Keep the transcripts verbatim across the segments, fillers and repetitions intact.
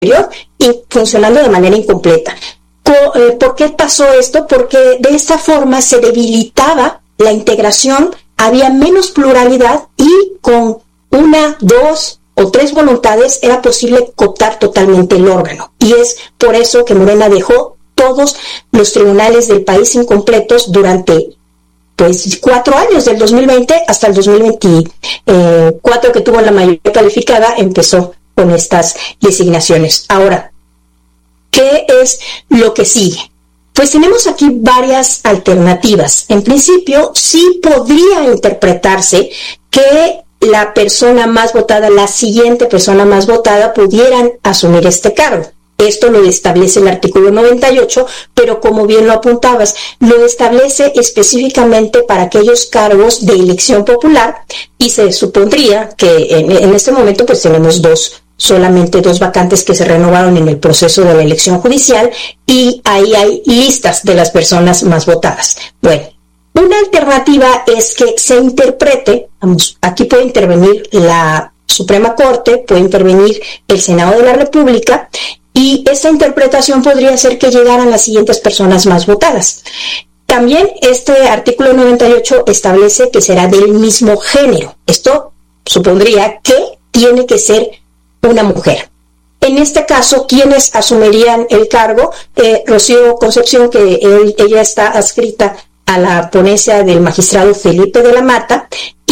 superior y funcionando de manera incompleta. ¿Por qué pasó esto? Porque de esta forma se debilitaba la integración, había menos pluralidad y con una, dos o tres voluntades era posible cooptar totalmente el órgano. Y es por eso que Morena dejó todos los tribunales del país incompletos durante pues cuatro años, del dos mil veinte hasta el dos mil veinticuatro, que tuvo la mayoría calificada, empezó con estas designaciones. Ahora, ¿qué es lo que sigue? Pues tenemos aquí varias alternativas. En principio, sí podría interpretarse que la persona más votada, la siguiente persona más votada, pudieran asumir este cargo. Esto lo establece el artículo noventa y ocho, pero como bien lo apuntabas, lo establece específicamente para aquellos cargos de elección popular y se supondría que en, en este momento pues tenemos dos solamente dos vacantes que se renovaron en el proceso de la elección judicial y ahí hay listas de las personas más votadas. Bueno, una alternativa es que se interprete, vamos, aquí puede intervenir la Suprema Corte, puede intervenir el Senado de la República y esta interpretación podría ser que llegaran las siguientes personas más votadas. También este artículo noventa y ocho establece que será del mismo género. Esto supondría que tiene que ser una mujer. En este caso, ¿quiénes asumirían el cargo? Eh, Rocío Concepción, que él, ella está adscrita a la ponencia del magistrado Felipe de la Mata,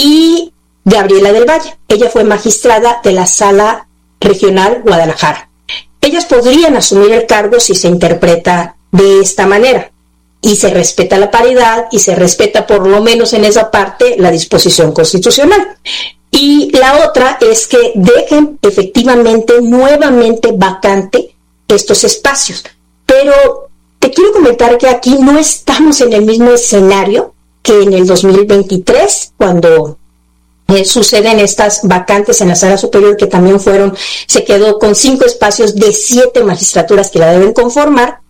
y Gabriela del Valle. Ella fue magistrada de la Sala Regional Guadalajara. Ellas podrían asumir el cargo si se interpreta de esta manera y se respeta la paridad y se respeta por lo menos en esa parte la disposición constitucional. Y la otra es que dejen efectivamente nuevamente vacante estos espacios. Pero te quiero comentar que aquí no estamos en el mismo escenario que en el dos mil veintitrés, cuando eh, suceden estas vacantes en la Sala Superior, que también fueron, se quedó con cinco espacios de siete magistraturas que la deben conformar.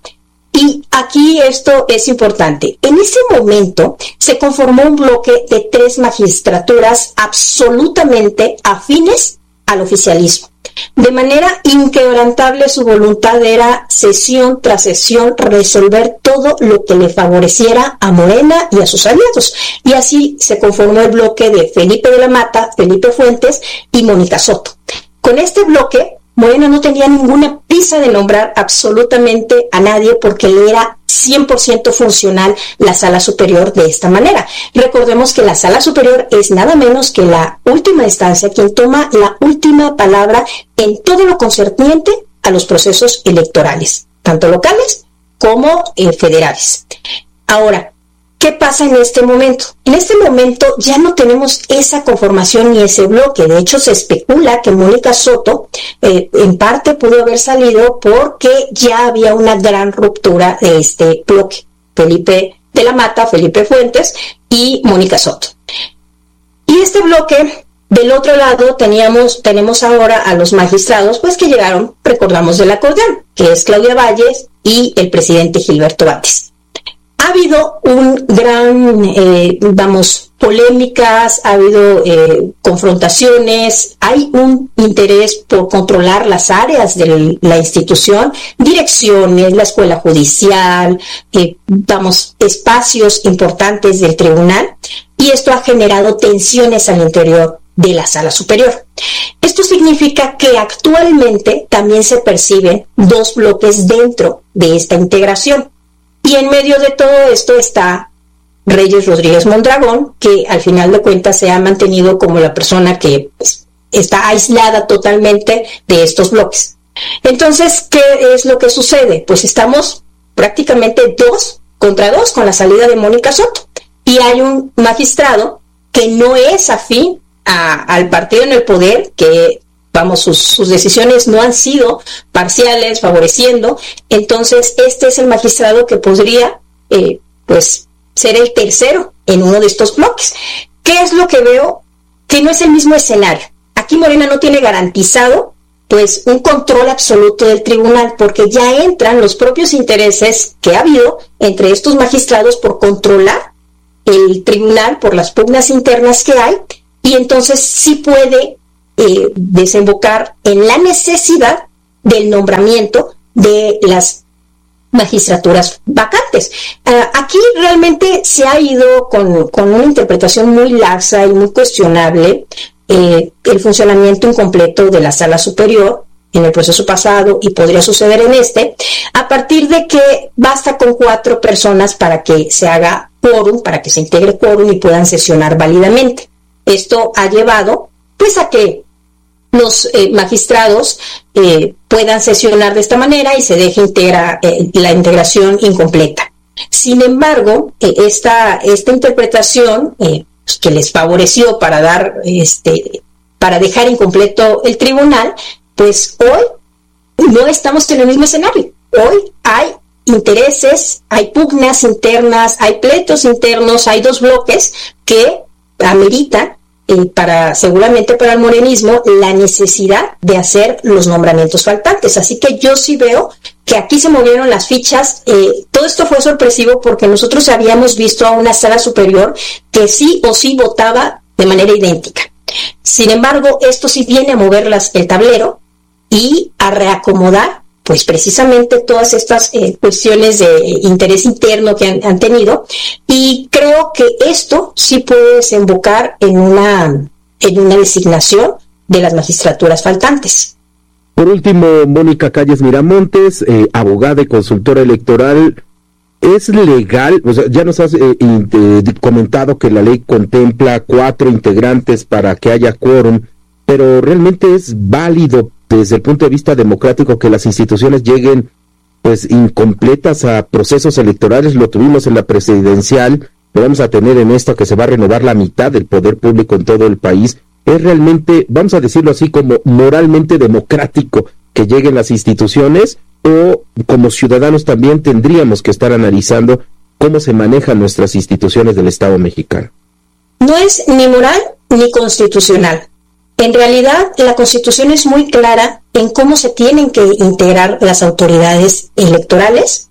Y aquí esto es importante. En ese momento se conformó un bloque de tres magistraturas absolutamente afines al oficialismo. De manera inquebrantable su voluntad era sesión tras sesión resolver todo lo que le favoreciera a Morena y a sus aliados. Y así se conformó el bloque de Felipe de la Mata, Felipe Fuentes y Mónica Soto. Con este bloque, Morena no tenía ninguna prisa de nombrar absolutamente a nadie porque le era cien por ciento funcional la Sala Superior de esta manera. Recordemos que la Sala Superior es nada menos que la última instancia, quien toma la última palabra en todo lo concerniente a los procesos electorales, tanto locales como eh, federales. Ahora, ¿qué pasa en este momento? En este momento ya no tenemos esa conformación ni ese bloque. De hecho, se especula que Mónica Soto eh, en parte pudo haber salido porque ya había una gran ruptura de este bloque. Felipe de la Mata, Felipe Fuentes y Mónica Soto. Y este bloque, del otro lado, teníamos, tenemos ahora a los magistrados, pues que llegaron, recordamos, del acordeón, que es Claudia Valles y el presidente Gilberto Bates. Ha habido un gran, eh, vamos, polémicas, ha habido eh, confrontaciones, hay un interés por controlar las áreas de la institución, direcciones, la escuela judicial, eh, vamos, espacios importantes del tribunal, y esto ha generado tensiones al interior de la Sala Superior. Esto significa que actualmente también se perciben dos bloques dentro de esta integración. Y en medio de todo esto está Reyes Rodríguez Mondragón, que al final de cuentas se ha mantenido como la persona que pues, está aislada totalmente de estos bloques. Entonces, ¿qué es lo que sucede? Pues estamos prácticamente dos contra dos con la salida de Mónica Soto. Y hay un magistrado que no es afín a, al partido en el poder, que vamos, sus, sus decisiones no han sido parciales, favoreciendo. Entonces, este es el magistrado que podría, eh, pues, ser el tercero en uno de estos bloques. ¿Qué es lo que veo? Que no es el mismo escenario. Aquí Morena no tiene garantizado, pues, un control absoluto del tribunal, porque ya entran los propios intereses que ha habido entre estos magistrados por controlar el tribunal, por las pugnas internas que hay, y entonces sí puede Eh, desembocar en la necesidad del nombramiento de las magistraturas vacantes. Uh, aquí realmente se ha ido con, con una interpretación muy laxa y muy cuestionable eh, el funcionamiento incompleto de la sala superior en el proceso pasado y podría suceder en este, a partir de que basta con cuatro personas para que se haga quórum, para que se integre quórum y puedan sesionar válidamente. Esto ha llevado pues a que los eh, magistrados eh, puedan sesionar de esta manera y se deje integra, eh, la integración incompleta. Sin embargo, eh, esta, esta interpretación eh, que les favoreció para dar, este, para dejar incompleto el tribunal, pues hoy no estamos en el mismo escenario. Hoy hay intereses, hay pugnas internas, hay pleitos internos, hay dos bloques que ameritan Eh, para seguramente para el morenismo la necesidad de hacer los nombramientos faltantes. Así que yo sí veo que aquí se movieron las fichas. Eh, todo esto fue sorpresivo porque nosotros habíamos visto a una sala superior que sí o sí votaba de manera idéntica. Sin embargo, esto sí viene a mover las, el tablero y a reacomodar pues precisamente todas estas eh, cuestiones de interés interno que han, han tenido, y creo que esto sí puede desembocar en una, en una designación de las magistraturas faltantes. Por último, Mónica Calles Miramontes, eh, abogada y consultora electoral, ¿es legal? O sea, ya nos has eh, eh, comentado que la ley contempla cuatro integrantes para que haya quórum, pero ¿realmente es válido desde el punto de vista democrático que las instituciones lleguen pues incompletas a procesos electorales? Lo tuvimos en la presidencial, lo vamos a tener en esta que se va a renovar la mitad del poder público en todo el país. ¿Es realmente, vamos a decirlo así, como moralmente democrático que lleguen las instituciones, o como ciudadanos también tendríamos que estar analizando cómo se manejan nuestras instituciones del Estado mexicano? No es ni moral ni constitucional. En realidad, la Constitución es muy clara en cómo se tienen que integrar las autoridades electorales.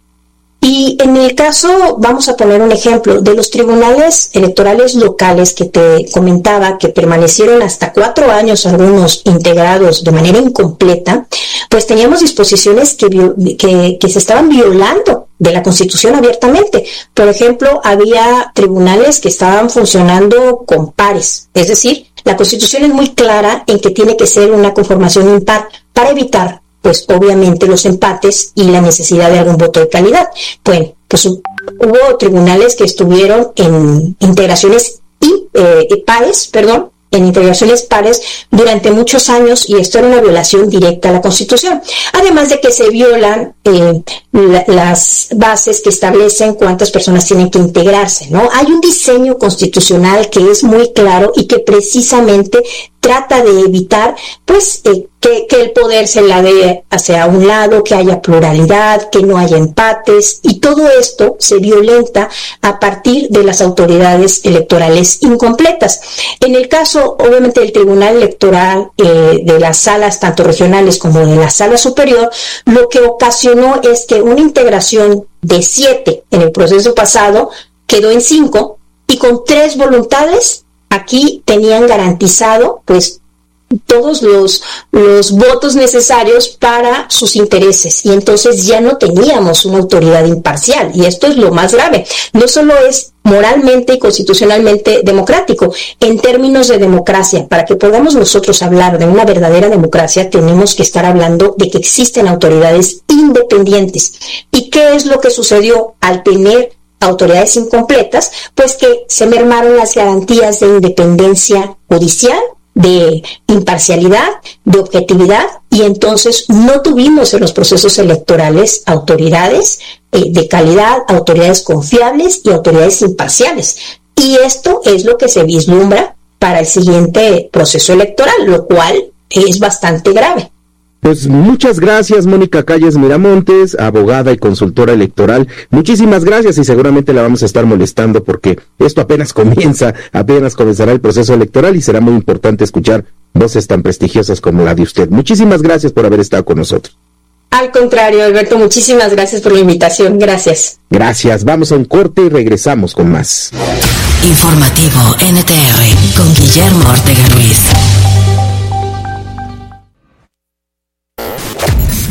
Y en el caso, vamos a poner un ejemplo, de los tribunales electorales locales que te comentaba, que permanecieron hasta cuatro años algunos integrados de manera incompleta, pues teníamos disposiciones que, que, que se estaban violando de la Constitución abiertamente. Por ejemplo, había tribunales que estaban funcionando con pares, es decir, la Constitución es muy clara en que tiene que ser una conformación impar para evitar, pues obviamente, los empates y la necesidad de algún voto de calidad. Bueno, pues hubo tribunales que estuvieron en integraciones y, eh, pares, perdón, en integraciones pares durante muchos años, y esto era una violación directa a la Constitución. Además de que se violan eh, la, las bases que establecen cuántas personas tienen que integrarse, ¿no? Hay un diseño constitucional que es muy claro y que precisamente trata de evitar, pues, eh, que, que el poder se la dé hacia un lado, que haya pluralidad, que no haya empates, y todo esto se violenta a partir de las autoridades electorales incompletas. En el caso, obviamente, del Tribunal Electoral, eh, de las salas tanto regionales como de la sala superior, lo que ocasionó es que una integración de siete en el proceso pasado quedó en cinco, y con tres voluntades aquí tenían garantizado pues todos los, los votos necesarios para sus intereses, y entonces ya no teníamos una autoridad imparcial, y esto es lo más grave. No solo es moralmente y constitucionalmente democrático, en términos de democracia, para que podamos nosotros hablar de una verdadera democracia, tenemos que estar hablando de que existen autoridades independientes. ¿Y qué es lo que sucedió al tener autoridades incompletas? Pues que se mermaron las garantías de independencia judicial, de imparcialidad, de objetividad, y entonces no tuvimos en los procesos electorales autoridades eh, de calidad, autoridades confiables y autoridades imparciales. Y esto es lo que se vislumbra para el siguiente proceso electoral, lo cual es bastante grave. Pues muchas gracias, Mónica Calles Miramontes, abogada y consultora electoral. Muchísimas gracias, y seguramente la vamos a estar molestando porque esto apenas comienza, apenas comenzará el proceso electoral, y será muy importante escuchar voces tan prestigiosas como la de usted. Muchísimas gracias por haber estado con nosotros. Al contrario, Alberto, muchísimas gracias por la invitación. Gracias. Gracias. Vamos a un corte y regresamos con más. Informativo N T R con Guillermo Ortega Ruiz.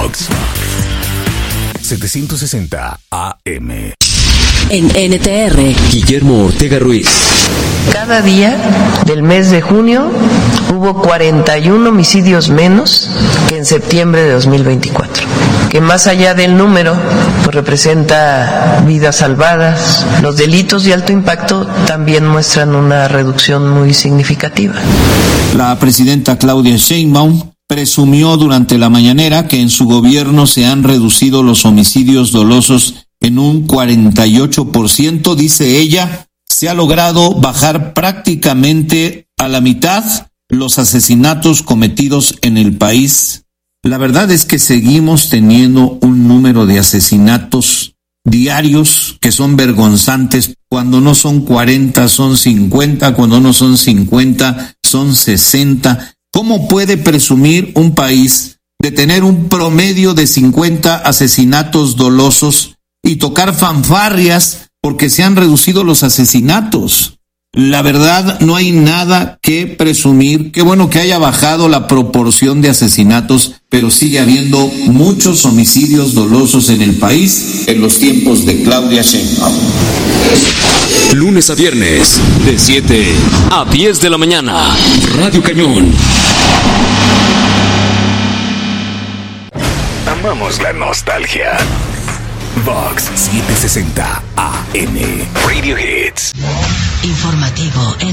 Vox setecientos sesenta A M. En N T R, Guillermo Ortega Ruiz. Cada día del mes de junio hubo cuarenta y uno homicidios menos que en septiembre de dos mil veinticuatro, que más allá del número, pues representa vidas salvadas. Los delitos de alto impacto también muestran una reducción muy significativa. La presidenta Claudia Sheinbaum presumió durante la mañanera que en su gobierno se han reducido los homicidios dolosos en un cuarenta y ocho por ciento, dice ella. Se ha logrado bajar prácticamente a la mitad los asesinatos cometidos en el país. La verdad es que seguimos teniendo un número de asesinatos diarios que son vergonzantes. Cuando no son cuarenta, son cincuenta, cuando no son cincuenta, son sesenta. ¿Cómo puede presumir un país de tener un promedio de cincuenta asesinatos dolosos y tocar fanfarrias porque se han reducido los asesinatos? La verdad, no hay nada que presumir. Qué bueno que haya bajado la proporción de asesinatos, pero sigue habiendo muchos homicidios dolosos en el país en los tiempos de Claudia Sheinbaum. Lunes a viernes, de siete a diez de la mañana. Radio Cañón. Amamos la nostalgia. Vox setecientos sesenta A M. Radio Hits. informativo en